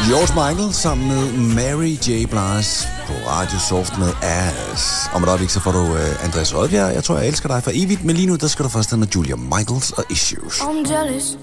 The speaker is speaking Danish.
George Michael sammen med Mary J. Blige på Radio Soft med Ass. Om et øjeblik så får du Andreas Rødbjerg. Jeg tror, jeg elsker dig for evigt. Men lige nu, der skal du først have med Julia Michaels og Issues. I'm jealous,